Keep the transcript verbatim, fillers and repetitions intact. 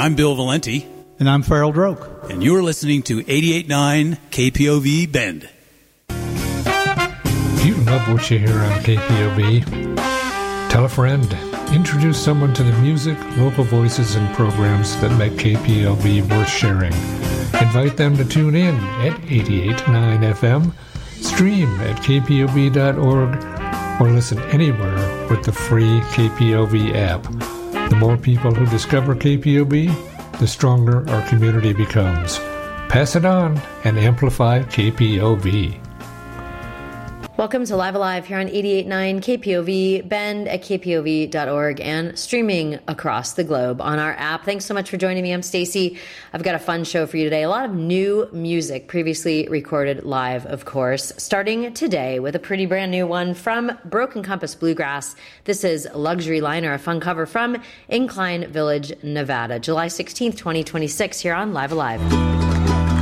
I'm Bill Valenti. And I'm Farrell Droke. And you're listening to eighty-eight point nine K P O V Bend. Do you love what you hear on K P O V? Tell a friend. Introduce someone to the music, local voices, and programs that make K P O V worth sharing. Invite them to tune in at eighty-eight point nine F M, stream at k p o v dot org, or listen anywhere with the free K P O V app. The more people who discover K P O V, the stronger our community becomes. Pass it on and amplify K P O V. Welcome to Live Alive here on eighty-eight point nine K P O V Bend at k p o v dot org and streaming across the globe on our app. Thanks so much for joining me. I'm Stacy. I've got a fun show for you today. A lot of new music, previously recorded live, of course, starting today with a pretty brand new one from Broken Compass Bluegrass. This is Luxury Liner, a fun cover from Incline Village, Nevada, July sixteenth, twenty twenty-six here on Live Alive.